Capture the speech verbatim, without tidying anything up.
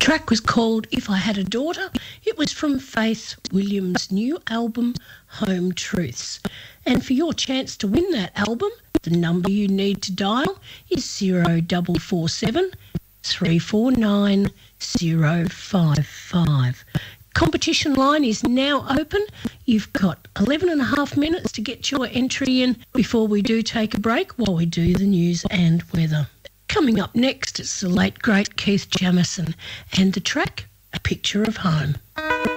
track was called If I Had a Daughter. It was from Faith Williams' new album, Home Truths. And for your chance to win that album, the number you need to dial is zero four four seven, three four nine, zero five five. Competition line is now open. You've got eleven and a half minutes to get your entry in before we do take a break while we do the news and weather. Coming up next is the late, great Keith Jamison and the track, A Picture of Home.